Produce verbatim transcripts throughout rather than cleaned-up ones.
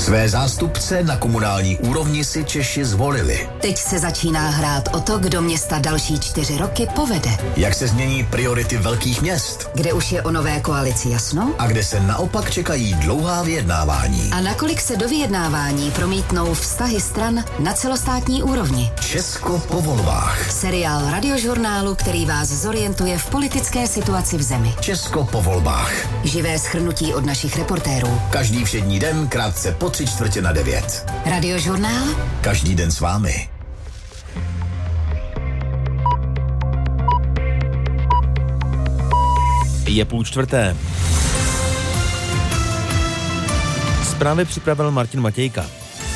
Své zástupce na komunální úrovni si Češi zvolili. Teď se začíná hrát o to, kdo města další čtyři roky povede. Jak se změní priority velkých měst? Kde už je o nové koalici jasno? A kde se naopak čekají dlouhá vyjednávání? A nakolik se do vyjednávání promítnou vztahy stran na celostátní úrovni? Česko po volbách. Seriál radiožurnálu, který vás zorientuje v politické situaci v zemi. Česko po volbách. Živé shrnutí od našich reportérů. Každý všední den, krátce po tři čtvrtě na devět. Radiožurnál? Každý den s vámi. Je půl čtvrté. Zprávy připravil Martin Matějka.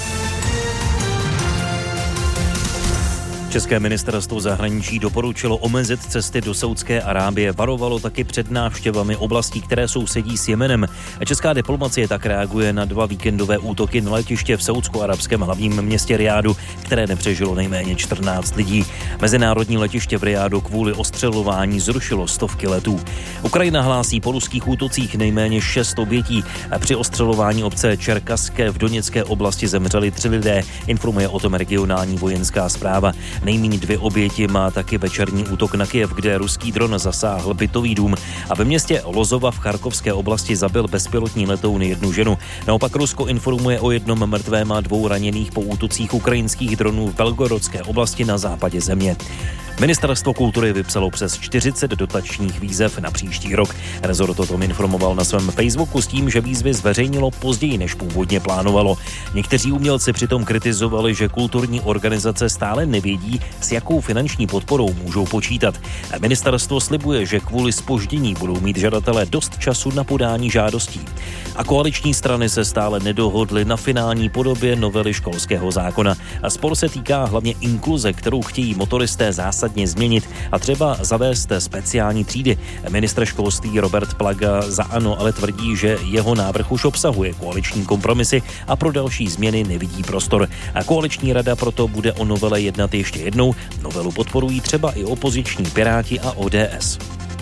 České ministerstvo zahraničí doporučilo omezit cesty do Saúdské Arábie, varovalo taky před návštěvami oblastí, které sousedí s Jemenem. Česká diplomacie tak reaguje na dva víkendové útoky na letiště v saúdsko-arabském hlavním městě Rijádu, které nepřežilo nejméně čtrnáct lidí. Mezinárodní letiště v Rijádu kvůli ostřelování zrušilo stovky letů. Ukrajina hlásí po ruských útocích nejméně šest obětí. Při ostřelování obce Čerkaské v Doněcké oblasti zemřeli tři lidé, informuje o tom regionální vojenská správa. Nejméně dvě oběti má taky večerní útok na Kyjev, kde ruský dron zasáhl bytový dům a ve městě Lozova v Charkovské oblasti zabil bezpilotní letoun jednu ženu. Naopak Rusko informuje o jednom mrtvém a dvou raněných po útocích ukrajinských dronů v Belgorodské oblasti na západě země. Ministerstvo kultury vypsalo přes čtyřicet dotačních výzev na příští rok. Rezort o tom informoval na svém Facebooku s tím, že výzvy zveřejnilo později, než původně plánovalo. Někteří umělci přitom kritizovali, že kulturní organizace stále nevědí, s jakou finanční podporou můžou počítat. Ministerstvo slibuje, že kvůli zpoždění budou mít žadatelé dost času na podání žádostí. A koaliční strany se stále nedohodly na finální podobě novely školského zákona. A spor se týká hlavně inkluze, kterou chtějí motoristé zásadně změnit a třeba zavést speciální třídy. Ministr školství Robert Plaga za ANO ale tvrdí, že jeho návrh už obsahuje koaliční kompromisy a pro další změny nevidí prostor. A koaliční rada proto bude o novele jednat ještě jednou. Novelu podporují třeba i opoziční Piráti a O D S.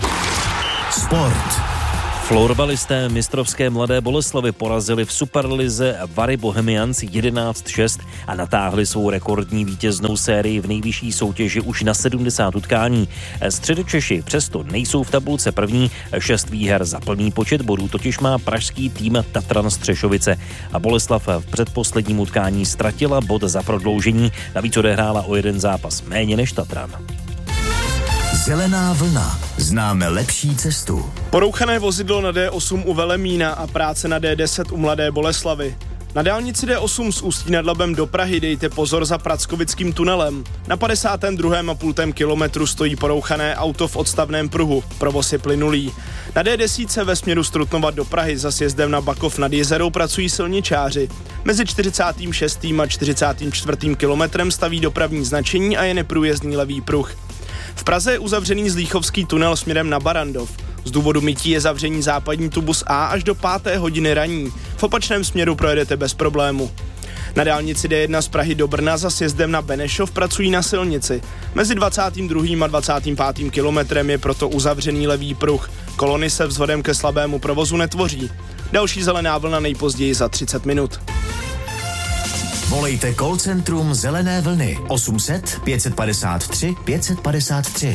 Sport. Florbalisté mistrovské Mladé Boleslavi porazili v Superlize Vary Bohemians jedenáct šest a natáhli svou rekordní vítěznou sérii v nejvyšší soutěži už na sedmdesát utkání. Středočeši přesto nejsou v tabulce první, šest výher za plný počet bodů totiž má pražský tým Tatran Střešovice. A Boleslav v předposledním utkání ztratila bod za prodloužení, navíc odehrála o jeden zápas méně než Tatran. Zelená vlna. Známe lepší cestu. Porouchané vozidlo na D osm u Velemína a práce na D deset u Mladé Boleslavi. Na dálnici D osm z Ústí nad Labem do Prahy dejte pozor za Prackovickým tunelem. Na padesátém druhém a půl kilometru stojí porouchané auto v odstavném pruhu. Provoz je plynulý. Na D deset ve směru z Trutnova do Prahy za sjezdem na Bakov nad Jezerou pracují silničáři. Mezi čtyřicátým šestým a čtyřicátým čtvrtým kilometrem staví dopravní značení a je neprůjezdný levý pruh. V Praze je uzavřený Zlíchovský tunel směrem na Barandov. Z důvodu mytí je zavření západní tubus A až do páté hodiny raní. V opačném směru projedete bez problému. Na dálnici D jedna z Prahy do Brna za sjezdem na Benešov pracují na silnici. Mezi dvacátým druhým a dvacátým pátým kilometrem je proto uzavřený levý pruh. Kolony se vzhledem ke slabému provozu netvoří. Další zelená vlna nejpozději za třicet minut. Volejte call centrum Zelené vlny osm set pět padesát tři pět padesát tři.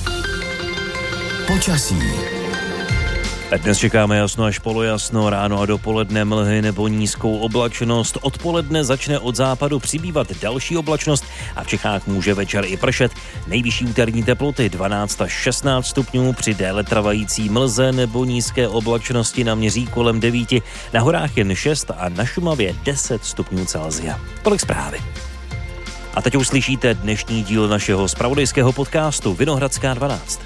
Počasí. Dnes čekáme jasno až polojasno, ráno a dopoledne mlhy nebo nízkou oblačnost. Odpoledne začne od západu přibývat další oblačnost a v Čechách může večer i pršet. Nejvyšší úterní teploty dvanáct až šestnáct stupňů, při déle trvající mlze nebo nízké oblačnosti naměří kolem devíti, na horách jen šest a na Šumavě deset stupňů Celsia. Tolik zprávy. A teď už slyšíte dnešní díl našeho zpravodajského podcastu Vinohradská dvanáct.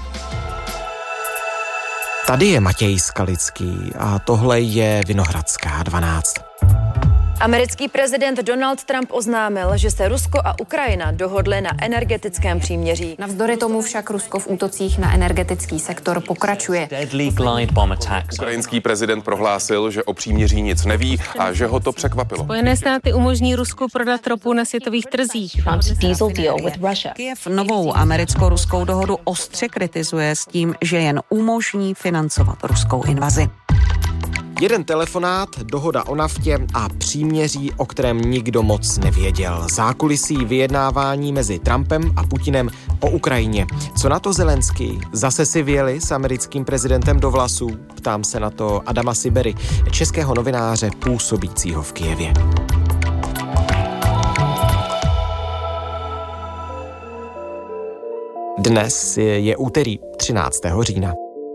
Tady je Matěj Skalický a tohle je Vinohradská dvanáct. Americký prezident Donald Trump oznámil, že se Rusko a Ukrajina dohodly na energetickém příměří. Navzdory tomu však Rusko v útocích na energetický sektor pokračuje. Ukrajinský prezident prohlásil, že o příměří nic neví a že ho to překvapilo. Spojené státy umožní Rusku prodat ropu na světových trzích. Kyjev novou americko-ruskou dohodu ostře kritizuje s tím, že jen umožní financovat ruskou invazi. Jeden telefonát, dohoda o naftě a příměří, o kterém nikdo moc nevěděl. Zákulisí vyjednávání mezi Trumpem a Putinem o Ukrajině. Co na to Zelenský? Zase si vjeli s americkým prezidentem do vlasů? Ptám se na to Adama Sibery, českého novináře působícího v Kyjevě. Dnes je, je úterý třináctého října.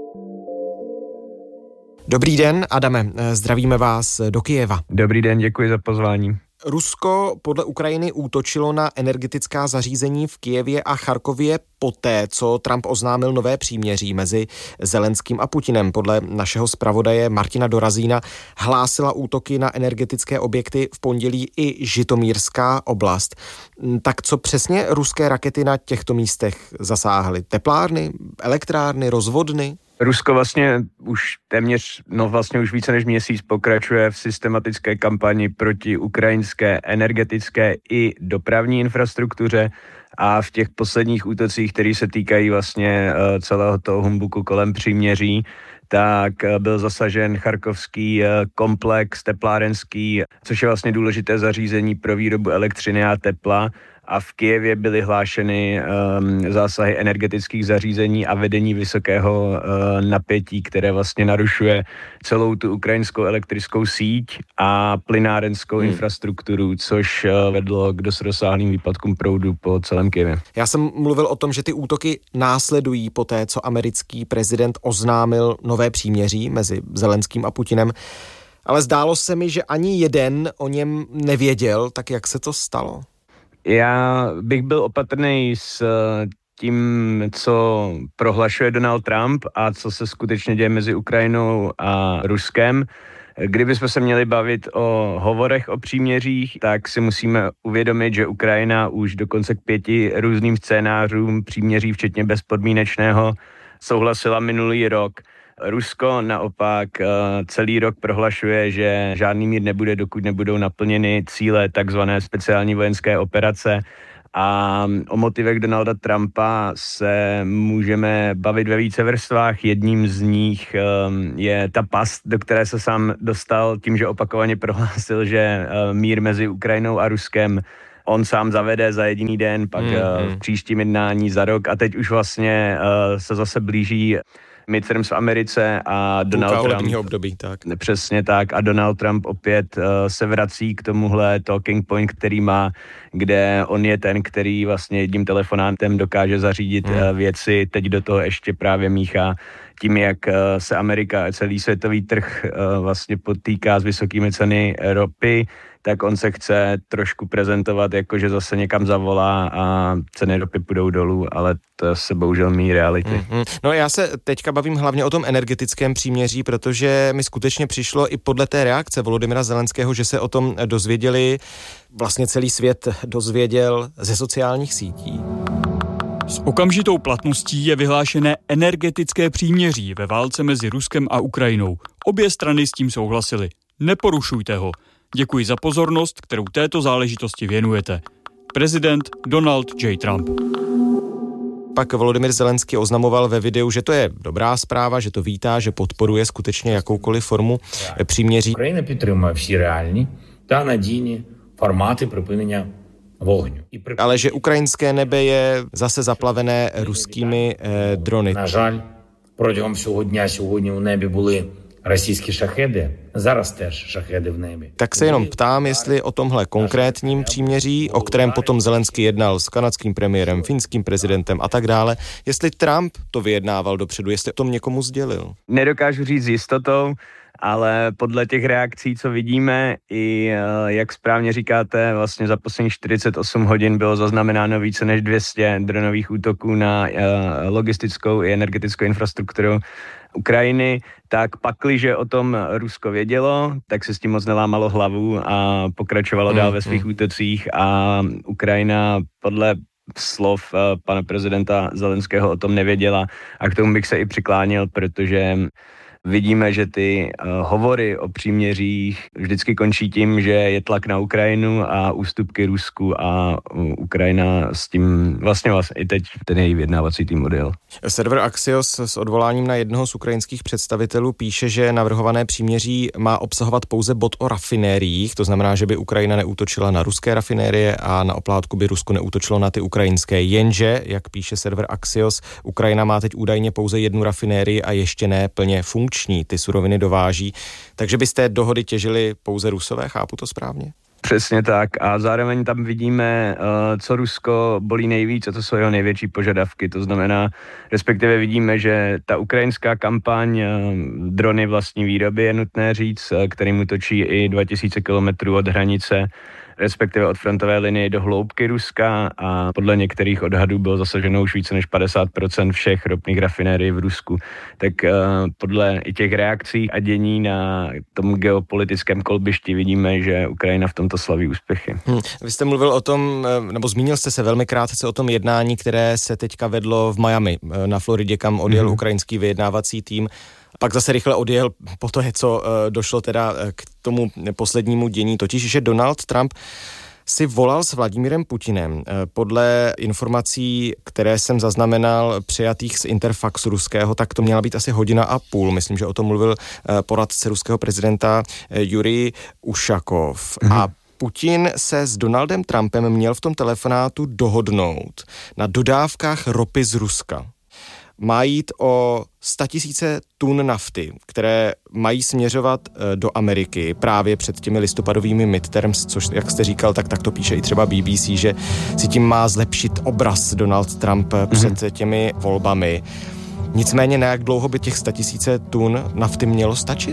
Dobrý den, Adame, zdravíme vás do Kyjeva. Dobrý den, děkuji za pozvání. Rusko podle Ukrajiny útočilo na energetická zařízení v Kyjevě a Charkově poté, co Trump oznámil nové příměří mezi Zelenským a Putinem. Podle našeho zpravodaje Martina Dorazína hlásila útoky na energetické objekty v pondělí i Žitomírská oblast. Tak co přesně ruské rakety na těchto místech zasáhly? Teplárny, elektrárny, rozvodny? Rusko vlastně už téměř, no vlastně už více než měsíc pokračuje v systematické kampani proti ukrajinské energetické i dopravní infrastruktuře a v těch posledních útocích, které se týkají vlastně celého toho humbuku kolem příměří, tak byl zasažen charkovský komplex teplárenský, což je vlastně důležité zařízení pro výrobu elektřiny a tepla. A v Kyjevě byly hlášeny um, zásahy energetických zařízení a vedení vysokého uh, napětí, které vlastně narušuje celou tu ukrajinskou elektrickou síť a plynárenskou hmm. infrastrukturu, což uh, vedlo k dost rozsáhlým výpadkům proudu po celém Kyjevě. Já jsem mluvil o tom, že ty útoky následují po té, co americký prezident oznámil nové příměří mezi Zelenským a Putinem, ale zdálo se mi, že ani jeden o něm nevěděl, tak jak se to stalo? Já bych byl opatrný s tím, co prohlašuje Donald Trump a co se skutečně děje mezi Ukrajinou a Ruskem. Kdybychom se měli bavit o hovorech o příměřích, tak si musíme uvědomit, že Ukrajina už dokonce k pěti různým scénářům příměří, včetně bezpodmínečného, souhlasila minulý rok. Rusko naopak celý rok prohlašuje, že žádný mír nebude, dokud nebudou naplněny cíle takzvané speciální vojenské operace. A o motivech Donalda Trumpa se můžeme bavit ve více vrstvách. Jedním z nich je ta past, do které se sám dostal tím, že opakovaně prohlásil, že mír mezi Ukrajinou a Ruskem on sám zavede za jediný den, pak mm-hmm. v příštím jednání za rok a teď už vlastně se zase blíží midterms v Americe a Donald Trump období, tak. Přesně tak a Donald Trump opět uh, se vrací k tomuhle talking point, který má, kde on je ten, který vlastně jedním telefonátem dokáže zařídit hmm. uh, věci, teď do toho ještě právě míchá tím, jak uh, se Amerika a celý světový trh uh, vlastně potýká s vysokými ceny ropy, tak on se chce trošku prezentovat, jako že zase někam zavolá a ceny ropy půjdou dolů, ale to se bohužel míjí reality. Mm-hmm. No já se teďka bavím hlavně o tom energetickém příměří, protože mi skutečně přišlo i podle té reakce Volodymyra Zelenského, že se o tom dozvěděli, vlastně celý svět dozvěděl ze sociálních sítí. S okamžitou platností je vyhlášené energetické příměří ve válce mezi Ruskem a Ukrajinou. Obě strany s tím souhlasily. Neporušujte ho. Děkuji za pozornost, kterou této záležitosti věnujete. Prezident Donald J. Trump. Pak Volodymyr Zelenský oznamoval ve videu, že to je dobrá zpráva, že to vítá, že podporuje skutečně jakoukoliv formu příměří. Ukrajina підтримує всі реальні та надійні формати припинення вогню. Ale že ukrajinské nebe je zase zaplavené ruskými eh, drony. На жаль, протягом всього дня сьогодні у небі були Российské šachedy, zaraz též šachedy v nebi. Tak se jenom ptám, jestli o tomhle konkrétním příměří, o kterém potom Zelenský jednal s kanadským premiérem, finským prezidentem a tak dále, jestli Trump to vyjednával dopředu, jestli to někomu sdělil. Nedokážu říct s jistotou, ale podle těch reakcí, co vidíme, i jak správně říkáte, vlastně za posledních čtyřicet osm hodin bylo zaznamenáno více než dvě stě dronových útoků na logistickou i energetickou infrastrukturu Ukrajiny, tak pakliže o tom Rusko vědělo, tak se s tím moc nelámalo hlavu a pokračovalo mm, dál ve svých mm. útocích a Ukrajina podle slov pana prezidenta Zelenského o tom nevěděla a k tomu bych se i přikláněl, protože Vidíme, že ty uh, hovory o příměřích vždycky končí tím, že je tlak na Ukrajinu a ústupky Rusku a uh, Ukrajina s tím vlastně, vlastně i teď ten její vyjednávací tým odjel. Server Axios s odvoláním na jednoho z ukrajinských představitelů píše, že navrhované příměří má obsahovat pouze bod o rafinériích, to znamená, že by Ukrajina neútočila na ruské rafinérie a na oplátku by Rusko neútočilo na ty ukrajinské. Jenže, jak píše server Axios, Ukrajina má teď údajně pouze jednu rafinérii a ještě ne plně funkční, ty suroviny dováží. Takže by z té dohody těžili pouze Rusové, chápu to správně? Přesně tak a zároveň tam vidíme, co Rusko bolí nejvíc a to jsou jeho největší požadavky, to znamená, respektive vidíme, že ta ukrajinská kampaň drony vlastní výroby je nutné říct, kterým útočí i dva tisíce kilometrů od hranice, respektive od frontové linie do hloubky Ruska a podle některých odhadů bylo zasaženo už více než padesát procent všech ropných rafinérií v Rusku. Tak uh, podle i těch reakcí a dění na tom geopolitickém kolbišti vidíme, že Ukrajina v tomto slaví úspěchy. Hmm. Vy jste mluvil o tom, nebo zmínil jste se velmi krátce o tom jednání, které se teďka vedlo v Miami na Floridě, kam odjel hmm. ukrajinský vyjednávací tým. Pak zase rychle odjel po to, co došlo teda k tomu poslednímu dění, totiž, že Donald Trump si volal s Vladimírem Putinem. Podle informací, které jsem zaznamenal přijatých z Interfaxu ruského, tak to měla být asi hodina a půl. Myslím, že o tom mluvil poradce ruského prezidenta Jurij Ušakov. Mhm. A Putin se s Donaldem Trumpem měl v tom telefonátu dohodnout na dodávkách ropy z Ruska. Má jít o statisíce tun nafty, které mají směřovat do Ameriky právě před těmi listopadovými midterms, což, jak jste říkal, tak, tak to píše i třeba B B C, že si tím má zlepšit obraz Donald Trump mm-hmm. před těmi volbami. Nicméně na jak dlouho by těch statisíce tun nafty mělo stačit?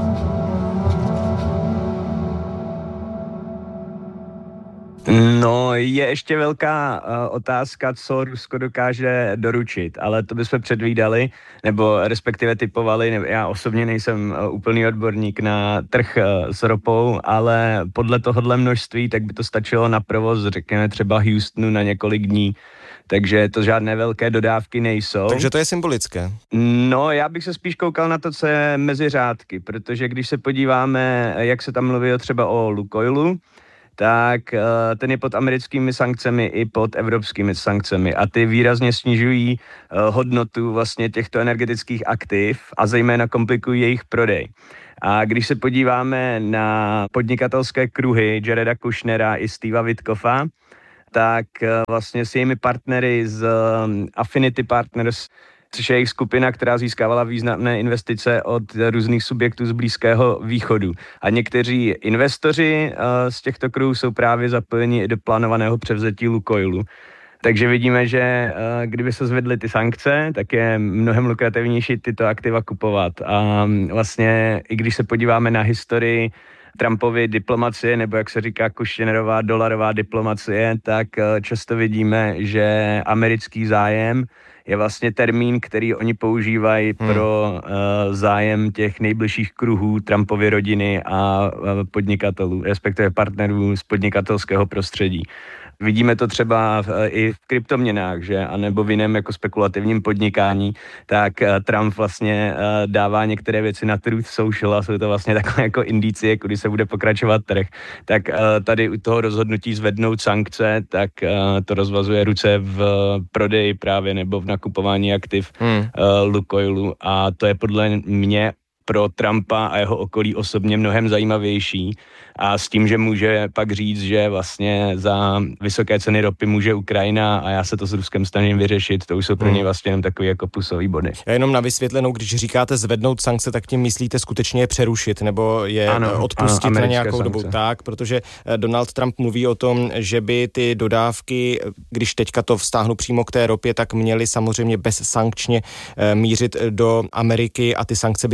No, je ještě velká uh, otázka, co Rusko dokáže doručit, ale to bychom předvídali, nebo respektive typovali, nebo já osobně nejsem uh, úplný odborník na trh uh, s ropou, ale podle tohohle množství, tak by to stačilo na provoz, řekněme třeba Houstonu na několik dní. Takže to žádné velké dodávky nejsou. Takže to je symbolické. No, já bych se spíš koukal na to, co je mezi řádky, protože když se podíváme, jak se tam mluví třeba o Lukoilu, tak ten je pod americkými sankcemi i pod evropskými sankcemi a ty výrazně snižují hodnotu vlastně těchto energetických aktiv a zejména komplikují jejich prodej. A když se podíváme na podnikatelské kruhy Jareda Kushnera i Steva Witkoffa, tak vlastně s jejími partnery z Affinity Partners, což je jejich skupina, která získávala významné investice od různých subjektů z Blízkého východu. A někteří investoři uh, z těchto kruhů jsou právě zapojeni i do plánovaného převzetí Lukoilu. Takže vidíme, že uh, kdyby se zvedly ty sankce, tak je mnohem lukrativnější tyto aktiva kupovat. A um, vlastně, i když se podíváme na historii Trumpovy diplomacie, nebo jak se říká Kushnerová dolarová diplomacie, tak uh, často vidíme, že americký zájem je vlastně termín, který oni používají hmm. pro uh, zájem těch nejbližších kruhů Trumpovy rodiny a uh, podnikatelů, respektive partnerů z podnikatelského prostředí. Vidíme to třeba v, i v kryptoměnách, že, anebo v jiném jako spekulativním podnikání, tak uh, Trump vlastně uh, dává některé věci na Truth Social a jsou to vlastně takové jako indicie, kudy se bude pokračovat trh. Tak uh, tady u toho rozhodnutí zvednout sankce, tak uh, to rozvazuje ruce v uh, prodeji právě nebo v nakupování aktiv hmm. uh, Lukoilu a to je podle mě pro Trumpa a jeho okolí osobně mnohem zajímavější a s tím, že může pak říct, že vlastně za vysoké ceny ropy může Ukrajina a já se to s Ruskem snažím vyřešit, to už jsou pro něj vlastně jenom takový jako plusový body. Já jenom na vysvětlenou, když říkáte zvednout sankce, tak tím myslíte skutečně je přerušit nebo je ano, odpustit ano, na nějakou sankce. Dobu. Tak, protože Donald Trump mluví o tom, že by ty dodávky, když teďka to vztáhnu přímo k té ropě, tak měly samozřejmě bezsankčně mířit do Ameriky a ty sankce by zmizely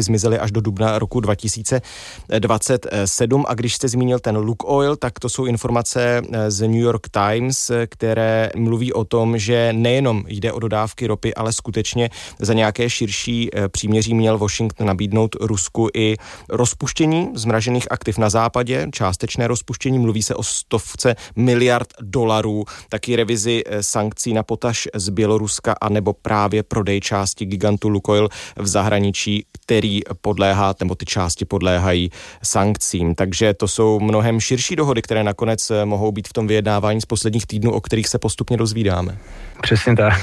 až do dubna roku dva tisíce dvacet sedm. A když jste zmínil ten Lukoil, tak to jsou informace z New York Times, které mluví o tom, že nejenom jde o dodávky ropy, ale skutečně za nějaké širší příměří měl Washington nabídnout Rusku i rozpuštění zmražených aktiv na západě, částečné rozpuštění, mluví se o stovce miliard dolarů, taky revizi sankcí na potaž z Běloruska a nebo právě prodej části gigantu Lukoil v zahraničí, který podléhá, nebo ty části podléhají sankcím. Takže to jsou mnohem širší dohody, které nakonec mohou být v tom vyjednávání z posledních týdnů, o kterých se postupně dozvídáme. Přesně tak.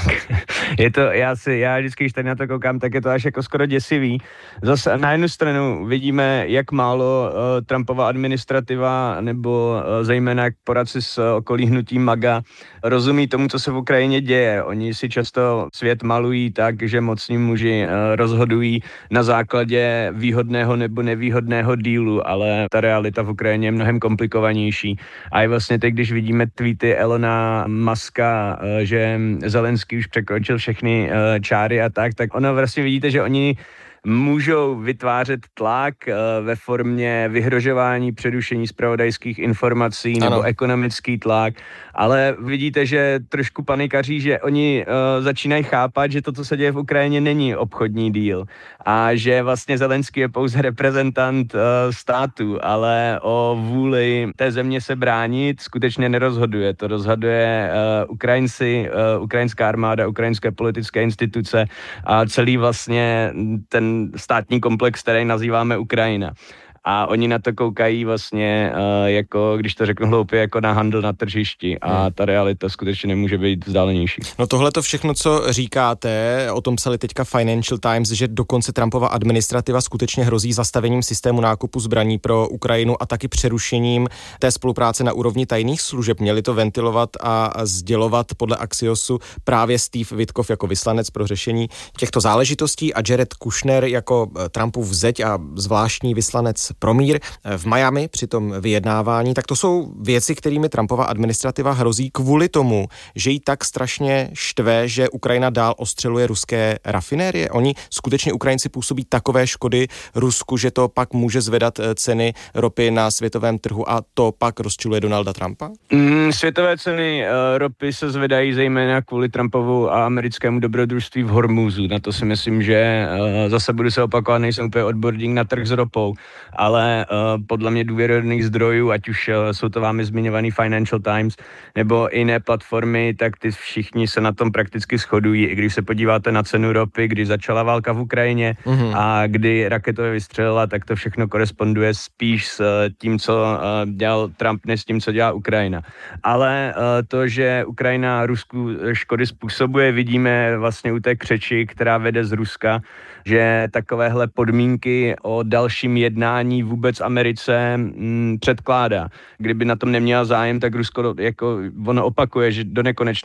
Je to, já si, já vždycky, když tady na to koukám, tak je to až jako skoro děsivý. Zase na jednu stranu vidíme, jak málo uh, Trumpova administrativa nebo uh, zejména jak poradci z uh, okolí hnutí MAGA rozumí tomu, co se v Ukrajině děje. Oni si často svět malují tak, že mocní muži uh, rozhodují na základě výhodného nebo nevýhodného dílu, ale ta realita v Ukrajině je mnohem komplikovanější. A i vlastně teď, když vidíme tweety Elona Muska, uh, že Zelenský už překročil všechny uh, čáry a tak, tak ono vlastně vidíte, že oni můžou vytvářet tlak uh, ve formě vyhrožování, přerušení zpravodajských informací nebo ano. ekonomický tlak, ale vidíte, že trošku panikaří, že oni uh, začínají chápat, že to, co se děje v Ukrajině, není obchodní díl a že vlastně Zelenský je pouze reprezentant uh, státu, ale o vůli té země se bránit skutečně nerozhoduje. To rozhoduje uh, Ukrajinci, uh, ukrajinská armáda, ukrajinské politické instituce a celý vlastně ten státní komplex, který nazýváme Ukrajina. A oni na to koukají vlastně uh, jako, když to řeknu hloupě, jako na handl na tržišti a ta realita skutečně nemůže být vzdálenější. No tohle to všechno, co říkáte, o tom psali teďka Financial Times, že dokonce Trumpova administrativa skutečně hrozí zastavením systému nákupu zbraní pro Ukrajinu a taky přerušením té spolupráce na úrovni tajných služeb. Měli to ventilovat a sdělovat podle Axiosu právě Steve Witkoff jako vyslanec pro řešení těchto záležitostí a Jared Kushner jako Trumpův zeď a zvláštní vyslanec pro mír v Miami při tom vyjednávání, tak to jsou věci, kterými Trumpova administrativa hrozí kvůli tomu, že jí tak strašně štve, že Ukrajina dál ostřeluje ruské rafinérie. Oni skutečně Ukrajinci působí takové škody Rusku, že to pak může zvedat ceny ropy na světovém trhu a to pak rozčiluje Donalda Trumpa? Mm, světové ceny uh, ropy se zvedají zejména kvůli Trumpovu a americkému dobrodružství v Hormuzu. Na to si myslím, že uh, zase budu se opakovat, nejsem úplně odborník na trh s ropou, ale uh, podle mě důvěryhodných zdrojů, ať už uh, jsou to vámi zmiňovaný Financial Times nebo jiné platformy, tak ty všichni se na tom prakticky shodují. I když se podíváte na cenu ropy, když začala válka v Ukrajině mm-hmm. a kdy raketově vystřelila, tak to všechno koresponduje spíš s uh, tím, co uh, dělal Trump, než s tím, co dělá Ukrajina. Ale uh, to, že Ukrajina Rusku škody způsobuje, vidíme vlastně u té křeči, která vede z Ruska, že takovéhle podmínky o dalším jednání vůbec Americe mm, předkládá. Kdyby na tom neměla zájem, tak Rusko jako ono opakuje, že do nekonečna